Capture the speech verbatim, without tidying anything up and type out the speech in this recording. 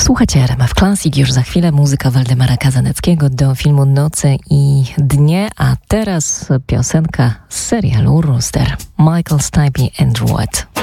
Słuchajcie R M F Classic, już za chwilę muzyka Waldemara Kazaneckiego do filmu Noce i dnie, a teraz piosenka z serialu Rooster. Michael Stipe i Andrew Watt.